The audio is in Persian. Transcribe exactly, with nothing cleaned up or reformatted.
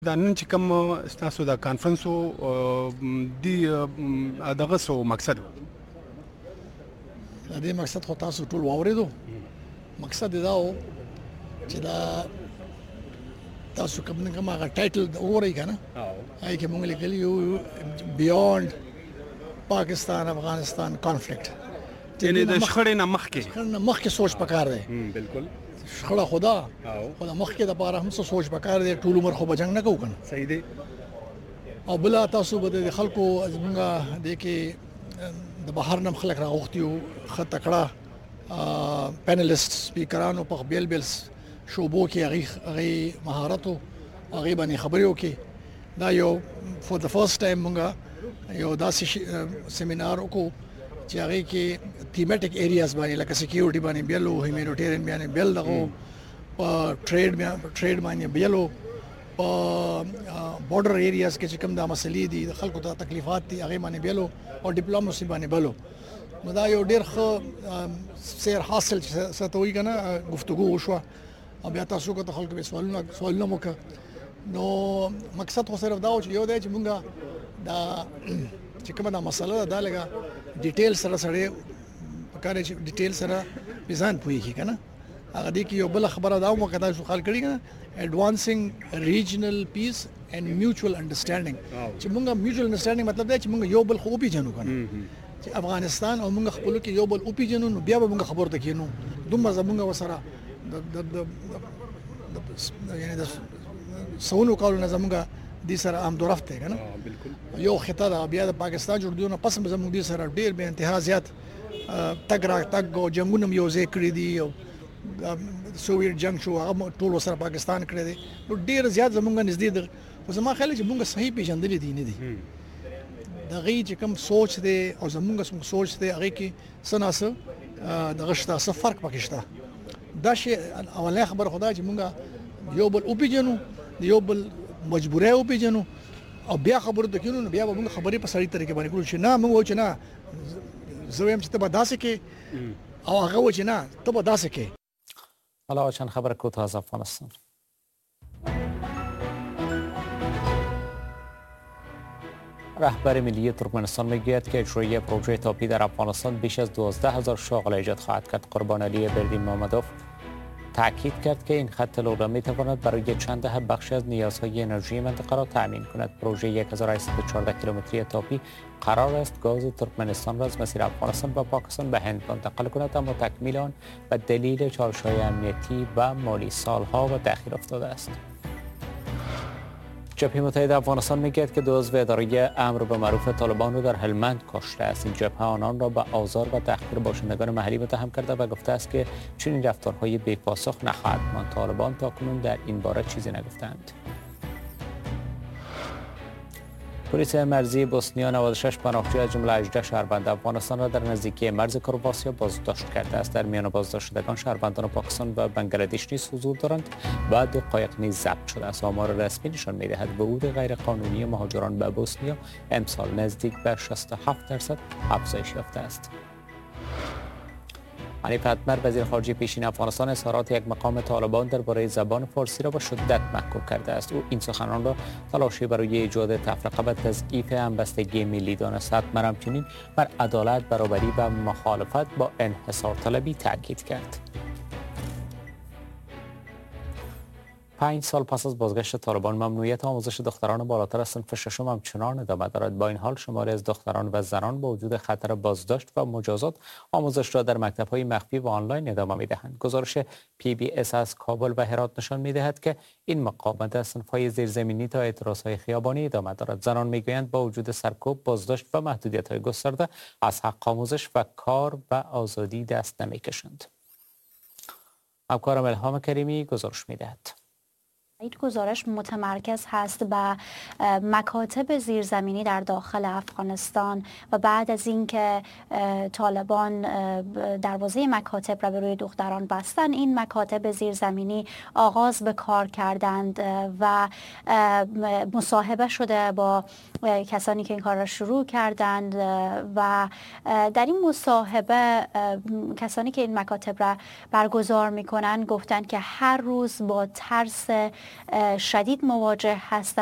دا نن چې کوم ستاسو د کانفرنس دی دغه سو مقصد د دې مقصد خو تاسو ټول واورېدو. مقصد دا و چې دا تاسو کوم کوم هغه ټایټل اورئ کنه هاي کې مونږ لیکلی یو بیونډ پاکستان افغانستان کانفلیکټ، یعنی د شخړې نه مخکې شخړې نه مخکې سوچ پکار دی. بالکل شخړه خدا خدا مخکې د پاره هم څه سوچ پکار دی. ټول عمر خو بجنګ نه کوو کنه. صحیح دی. او بلا تاسو به د خلکو زمونږه د کې د بهر نم خلک راغوښتیو خ تکړه پینلیست سپیکرانو په بیل بیل شوبو کې هغه هغه مهارتو هغه باندې خبرې وکي. دا یو فور د فرست ټایم مونږه یو داسې سیمینار وکړو چې هغه کې تیمټیک ایریاز باندې لکه سکیورټي باندې بیلو، هیومانیټیرین باندې بیل دغه په ټریډ ټریډ باندې بیلو، په بارډر ایریاز کې چې کوم د مسلې دي د خلکو ته تکلیفات دي هغه باندې بیلو او ډیپلوماسي باندې بیلو. نو دا یو ډېر ښه سیر حاصل ستوي کنه گفتگو وشوه او بیا تاسو کو ته خلکو به سوالونه سوالونه وکړه. نو مقصد خو صرف دا و چې یو دی چې مونږه دا چې کومه دا مسله ده لګه ډیټیل سره سره پکاره چې ډیټیل سره میزان پوي کنه. هغه دي کې یو بل خبره دا مو کدا شو خال کړی کنه advancing regional peace and mutual understanding. چې مونږه mutual understanding مطلب دا چې مونږ یو بل خو پیژنو کنه چې افغانستان او مونږ خپل کې یو بل او پیژنو نو بیا به مونږ خبر ته کینو دومره زمونږ وسره د د یعنی د سونو کولو زمونږ دي سره هم درفته کنه. بالکل یو خطه دا بیا د پاکستان جوړ دیونه پس زمونږ دي سره ډیر به انتها زیات تګ را تګ او جنگونه یو ځای کړی دي او سوویت جنگ شو هغه ټول سره پاکستان کړی دی. نو ډیر زیات زمونږ نږدې د خو زما خیال چې مونږ صحیح پیژندل دي نه دي د غي چې کوم سوچ دی او زمونږ څنګه سوچ دی هغه کې سناسه د غشتا څه فرق پکې شته. دا شی اولنه خبر خدای چې مونږ یو بل او پیژنو یو بل مجبورې او پیژنو او بیا خبرو د کینو بیا به موږ خبرې په سړی طریقې باندې کولو چې نه موږ چې نه زویم چې ته به داسې کې او هغه و چې نه ته به داسې کې. حالا چند خبر کوتاه از افغانستان. رهبر ملی ترکمنستان میگوید که اجرای پروژه تاپی در افغانستان بیش از دوازده هزار شاغل ایجاد خواهد کرد. قربان علی بردین محمدوف تاکید کرد که این خط لوله می تواند برای چند دهه بخشی از نیازهای انرژی منطقه را تأمین کند. پروژه یک هزار و هشتصد و چهارده کیلومتری تاپی قرار است گاز ترکمنستان را از مسیر افغانستان و پاکستان به هند منتقل کند، اما تکمیل آن به دلیل چالش‌های امنیتی و مالی سالها و تأخیر افتاده است. جبهه متحد افغانستان میگوید که دو عضو اداره امر به معروف طالبان را در هلمند کشته است. این جبهه آنان را به آزار و تحقیر باشندگان محلی متهم کرده و گفته است که چنین رفتارهای بی‌پاسخ نخواهد ماند. طالبان تاکنون در این باره چیزی نگفتند. پلیس مرزی بوسنیا نود و شش پناهجو از جمله هجده شهروند افغانستان را در نزدیکی مرز کرواسی بازداشت کرده است. در میان بازداشت شدگان شهروندان پاکستان و بنگلادش نیز حضور دارند و دو قایق نیز ضبط شده است. آمار رسمی نشان می‌دهد ورود غیرقانونی مهاجران به بوسنیا امسال نزدیک به شصت و هفت درصد افزایش یافته است. حنیف اتمر وزیر خارجه پیشین افغانستان اظهارات یک مقام طالبان درباره زبان فارسی را با شدت محکوم کرده است. او این سخنان را تلاشی برای ایجاد تفرقه و تضعیف همبستگی ملی دانست. اتمر همچنین بر عدالت، برابری و مخالفت با انحصار طلبی تاکید کرد. پنج سال پس از بازگشت طالبان ممنوعیت آموزش دختران بالاتر از صنف ششم همچنان ادامه دارد. با این حال شماری از دختران و زنان با وجود خطر بازداشت و مجازات آموزش را در مکتب‌های مخفی و آنلاین ادامه می‌دهند. گزارش پی بی اس از کابل و هرات نشان می‌دهد که این مقاومت از صنف‌های زیرزمینی تا اعتراض‌های خیابانی ادامه دارد. زنان می‌گویند با وجود سرکوب، بازداشت و محدودیت‌های گسترده از حق آموزش و کار و آزادی دست نمی‌کشند. همکارم الهام کریمی گزارش می‌دهد. این گزارش متمرکز هست به مکاتب زیرزمینی در داخل افغانستان و بعد از اینکه طالبان دروازه مکاتب را به روی دختران بستن، این مکاتب زیرزمینی آغاز به کار کردند و مصاحبه شده با کسانی که این کار را شروع کردند و در این مصاحبه کسانی که این مکاتب را برگزار میکنن گفتند که هر روز با ترس شدید مواجه هستند